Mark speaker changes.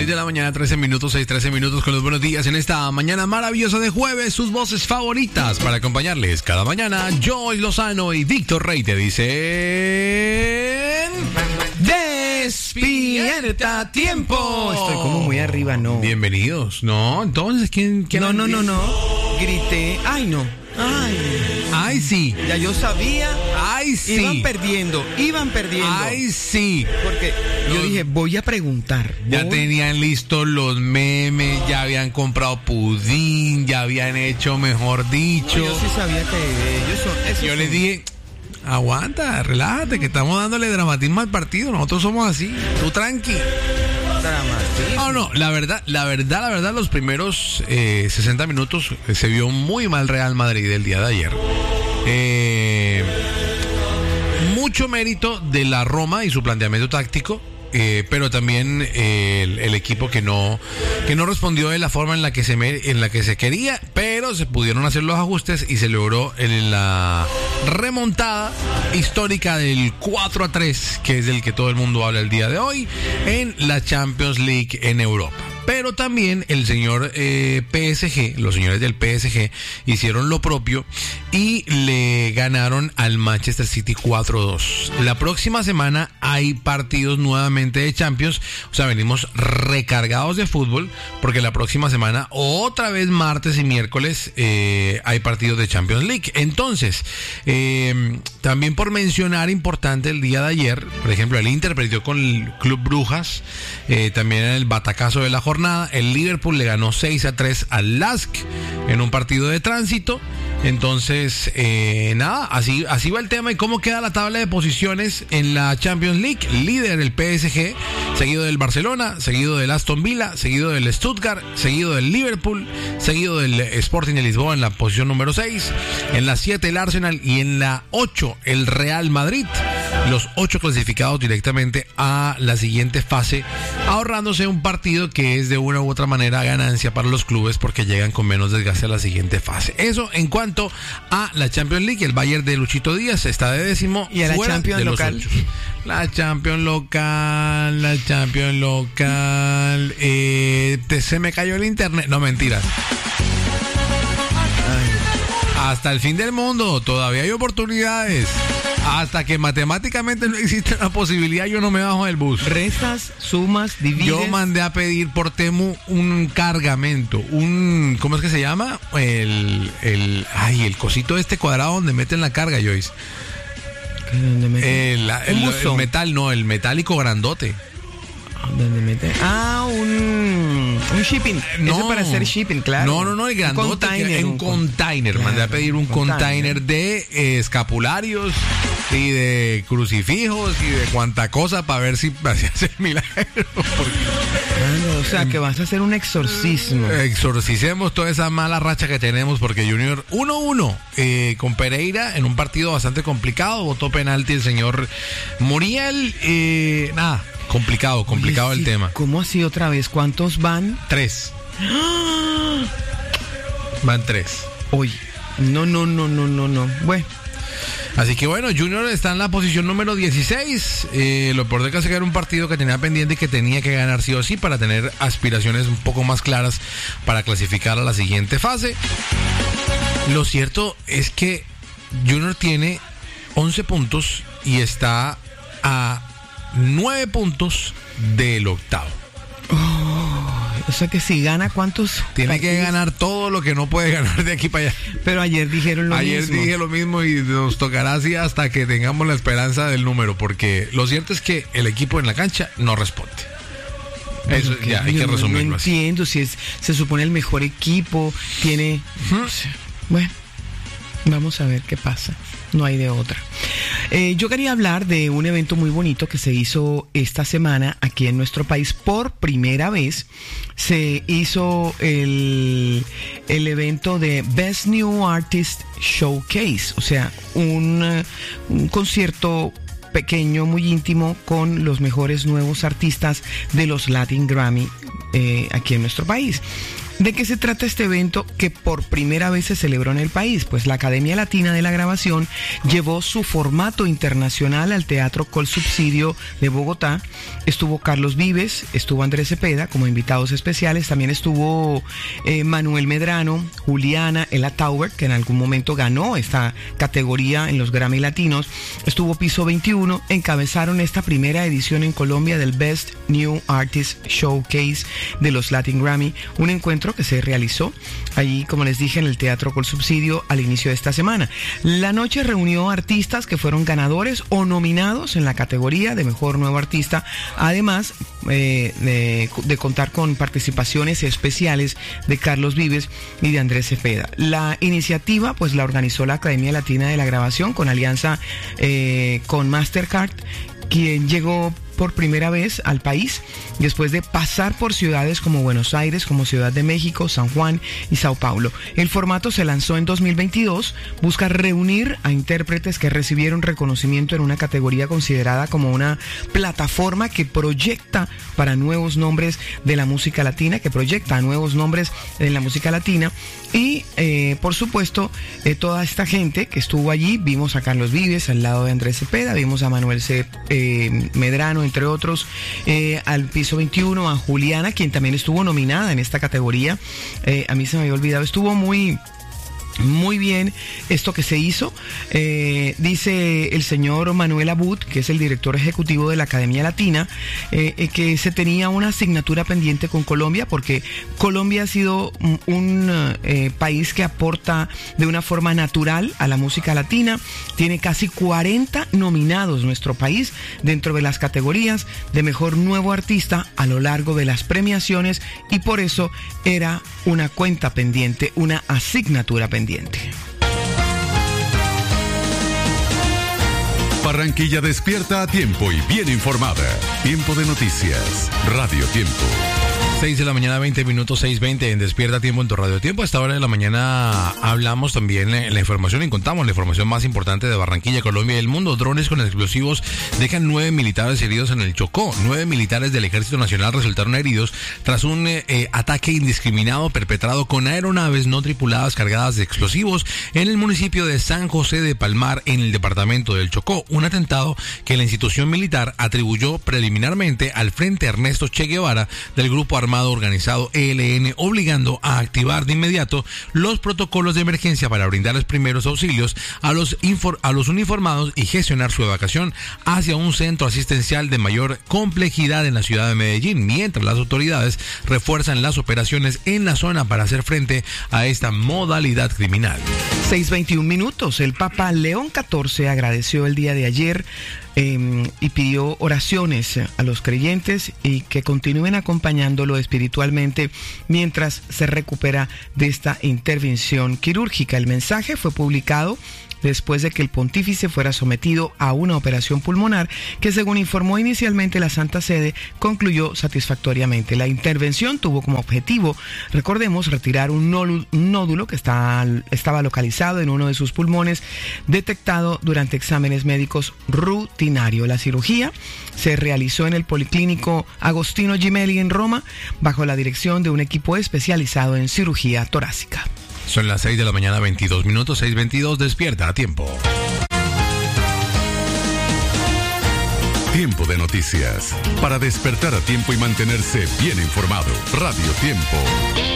Speaker 1: 6 de la mañana, 13 minutos, 6:13 minutos con los buenos días en esta mañana maravillosa de jueves. Sus voces favoritas para acompañarles cada mañana. Joy Lozano y Víctor Rey te dicen... ¡Despierta tiempo!
Speaker 2: Estoy como muy arriba, ¿no?
Speaker 1: Bienvenidos. No, entonces, ¿quién
Speaker 2: No. Grité. Ay, no.
Speaker 1: Ay, sí.
Speaker 2: Ya yo sabía.
Speaker 1: Ay, sí.
Speaker 2: Iban perdiendo.
Speaker 1: Ay, sí.
Speaker 2: Porque yo dije, voy a preguntar.
Speaker 1: Ya tenían listos los memes, ya habían comprado pudín, ya habían hecho, mejor dicho.
Speaker 2: Yo sí sabía que ellos son...
Speaker 1: Yo les dije, aguanta, relájate, que estamos dándole dramatismo al partido. Nosotros somos así. Tú tranqui. No, la verdad, los primeros 60 minutos se vio muy mal Real Madrid el día de ayer. Mucho mérito de la Roma y su planteamiento táctico, pero también el equipo que no respondió de la forma en la que se quería, pero se pudieron hacer los ajustes y se logró la remontada histórica del 4-3, que es del que todo el mundo habla el día de hoy, en la Champions League en Europa. Pero también el señor PSG, los señores del PSG hicieron lo propio y le ganaron al Manchester City 4-2. La próxima semana hay partidos nuevamente de Champions, o sea, venimos recargados de fútbol porque la próxima semana, otra vez martes y miércoles, hay partidos de Champions League. Entonces, también por mencionar importante el día de ayer, por ejemplo, el Inter perdió con el Club Brujas, también en el batacazo de la jornada. El Liverpool le ganó 6-3 al LASK en un partido de tránsito. Entonces, nada, así va el tema. ¿Y cómo queda la tabla de posiciones en la Champions League? Líder el PSG, seguido del Barcelona, seguido del Aston Villa, seguido del Stuttgart, seguido del Liverpool, seguido del Sporting de Lisboa en la posición número 6, en la 7 el Arsenal y en la 8 el Real Madrid. Los 8 clasificados directamente a la siguiente fase, ahorrándose un partido que es de una u otra manera ganancia para los clubes porque llegan con menos desgaste a la siguiente fase. Eso en cuanto a la Champions League. El Bayern de Luchito Díaz está de décimo.
Speaker 2: ¿Y a la Champions local?
Speaker 1: La Champions local. Se me cayó el internet. No, mentiras. Hasta el fin del mundo. Todavía hay oportunidades. Hasta que matemáticamente no existe la posibilidad, yo no me bajo del bus.
Speaker 2: Restas, sumas, divides.
Speaker 1: Yo mandé a pedir por Temu un cargamento, ¿cómo es que se llama? El cosito cuadrado donde meten la carga, Joyce.
Speaker 2: ¿Dónde meten?
Speaker 1: El metal, no, el metálico grandote.
Speaker 2: ¿Dónde meten? Un shipping. No, eso para hacer shipping, claro.
Speaker 1: No, el grandote. Un container. Claro, mandé a pedir un container de escapularios y de crucifijos y de cuanta cosa para ver si hace el milagro.
Speaker 2: O sea, que vas a hacer un exorcismo.
Speaker 1: Exorcicemos toda esa mala racha que tenemos porque Junior 1-1 con Pereira en un partido bastante complicado. Votó penalti el señor Muriel. Nada. Complicado el
Speaker 2: sí,
Speaker 1: tema.
Speaker 2: ¿Cómo así otra vez? ¿Cuántos van?
Speaker 1: 3. Van 3.
Speaker 2: Oye, no. Bueno.
Speaker 1: Así que bueno, Junior está en la posición número 16. Lo peor de que era un partido que tenía pendiente y que tenía que ganar sí o sí para tener aspiraciones un poco más claras para clasificar a la siguiente fase. Lo cierto es que Junior tiene 11 puntos y está a 9 puntos del octavo.
Speaker 2: O sea que si gana, ¿cuántos?
Speaker 1: Tiene que ganar todo lo que no puede ganar de aquí para allá.
Speaker 2: Pero ayer dijeron lo mismo.
Speaker 1: Ayer dije lo mismo y nos tocará así hasta que tengamos la esperanza del número, porque lo cierto es que el equipo en la cancha no responde. Eso ya hay que resumirlo.
Speaker 2: No entiendo si se supone el mejor equipo, tiene... Bueno, vamos a ver qué pasa. No hay de otra. Yo quería hablar de un evento muy bonito que se hizo esta semana aquí en nuestro país. Por primera vez se hizo el evento de Best New Artist Showcase. O sea, un concierto pequeño, muy íntimo, con los mejores nuevos artistas de los Latin Grammy aquí en nuestro país. ¿De qué se trata este evento que por primera vez se celebró en el país? Pues la Academia Latina de la Grabación llevó su formato internacional al Teatro Colsubsidio de Bogotá. Estuvo Carlos Vives, estuvo Andrés Cepeda como invitados especiales, también estuvo Manuel Medrano, Juliana, Ella Tauber, que en algún momento ganó esta categoría en los Grammy Latinos, estuvo Piso 21, encabezaron esta primera edición en Colombia del Best New Artist Showcase de los Latin Grammy, un encuentro que se realizó allí, como les dije, en el Teatro Colsubsidio al inicio de esta semana. La noche reunió artistas que fueron ganadores o nominados en la categoría de Mejor Nuevo Artista, además de contar con participaciones especiales de Carlos Vives y de Andrés Cepeda. La iniciativa pues la organizó la Academia Latina de la Grabación con alianza con Mastercard, quien llegó por primera vez al país después de pasar por ciudades como Buenos Aires, como Ciudad de México, San Juan y Sao Paulo. El formato se lanzó en 2022, busca reunir a intérpretes que recibieron reconocimiento en una categoría considerada como una plataforma que proyecta para nuevos nombres de la música latina, que proyecta a nuevos nombres en la música latina. Y por supuesto, toda esta gente que estuvo allí, vimos a Carlos Vives al lado de Andrés Cepeda, vimos a Manuel Medrano, entre otros, al Piso 21, a Juliana, quien también estuvo nominada en esta categoría. A mí se me había olvidado, estuvo muy bien esto que se hizo. Dice el señor Manuel Abud, que es el director ejecutivo de la Academia Latina, que se tenía una asignatura pendiente con Colombia, porque Colombia ha sido un país que aporta de una forma natural a la música latina. Tiene casi 40 nominados nuestro país dentro de las categorías de Mejor Nuevo Artista a lo largo de las premiaciones, y por eso era una cuenta pendiente, una asignatura pendiente.
Speaker 3: Barranquilla despierta a tiempo y bien informada. Tiempo de noticias. Radio Tiempo.
Speaker 1: 6 de la mañana, 20 minutos, 6:20 en Despierta Tiempo en tu Radio Tiempo. A esta hora de la mañana hablamos también en la información y contamos la información más importante de Barranquilla, Colombia y el mundo. Drones con explosivos dejan 9 militares heridos en el Chocó. 9 militares del Ejército Nacional resultaron heridos tras un ataque indiscriminado perpetrado con aeronaves no tripuladas cargadas de explosivos en el municipio de San José de Palmar, en el departamento del Chocó. Un atentado que la institución militar atribuyó preliminarmente al Frente Ernesto Che Guevara del grupo armado organizado ELN, obligando a activar de inmediato los protocolos de emergencia para brindar los primeros auxilios a los uniformados y gestionar su evacuación hacia un centro asistencial de mayor complejidad en la ciudad de Medellín, mientras las autoridades refuerzan las operaciones en la zona para hacer frente a esta modalidad criminal.
Speaker 2: 6:21 minutos. El Papa León XIV agradeció el día de ayer y pidió oraciones a los creyentes y que continúen acompañándolo espiritualmente mientras se recupera de esta intervención quirúrgica. El mensaje fue publicado después de que el pontífice fuera sometido a una operación pulmonar que, según informó inicialmente la Santa Sede, concluyó satisfactoriamente. La intervención tuvo como objetivo, recordemos, retirar un nódulo que estaba localizado en uno de sus pulmones, detectado durante exámenes médicos rutinarios. La cirugía se realizó en el Policlínico Agostino Gemelli en Roma, bajo la dirección de un equipo especializado en cirugía torácica.
Speaker 1: Son las 6 de la mañana, 22 minutos, 6:22, Despierta a Tiempo.
Speaker 3: Tiempo de noticias. Para despertar a tiempo y mantenerse bien informado. Radio Tiempo.